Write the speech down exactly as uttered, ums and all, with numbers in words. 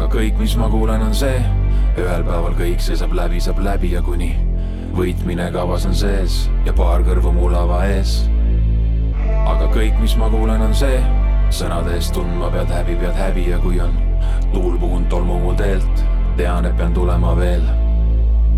kõik, mis ma kuulen, on see, ühel päeval kõik see saab läbi, saab läbi ja kuni võitmine kavas on sees ja paar kõrvu mu lava ees. Aga kõik, mis ma kuulen, on see, sõnade eest tundma pead häbi, pead häbi ja kui on tuul puhunud tolmu mu teelt, tean, et pean tulema veel.